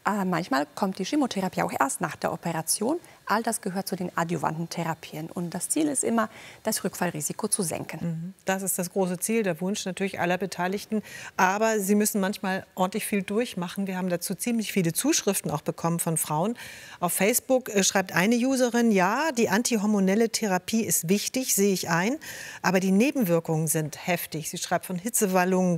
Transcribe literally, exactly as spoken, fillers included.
Äh, manchmal kommt die Chemotherapie auch erst nach der Operation. All das gehört zu den adjuvanten Therapien. Und das Ziel ist immer, das Rückfallrisiko zu senken. Das ist das große Ziel, der Wunsch natürlich aller Beteiligten. Aber sie müssen manchmal ordentlich viel durchmachen. Wir haben dazu ziemlich viele Zuschriften auch bekommen von Frauen. Auf Facebook äh, schreibt eine Userin, ja, die antihormonelle Therapie ist wichtig, sehe ich ein. Aber die Nebenwirkungen sind heftig. Sie schreibt von Hitzewallungen,